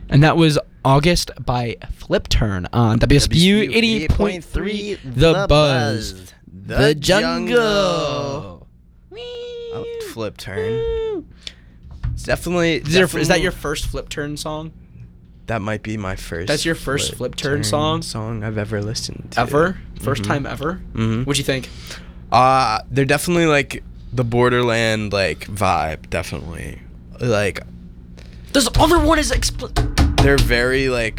And that was August by Flip Turn on WSBU 88.3 The Buzz. The Jungle. I liked Flip Turn. It's definitely... Is that your first Flip Turn song? That might be my first. That's your first Flip Turn song I've ever listened to. Ever? First time ever? Mm-hmm. What'd you think? They're definitely like the Borderland like vibe. Definitely, like this other one is they're very like